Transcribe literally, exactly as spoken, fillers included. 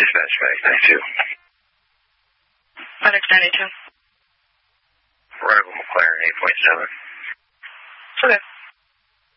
dispatch back ninety-two. FedEx ninety-two. Arrival McLaren eight point seven. Okay.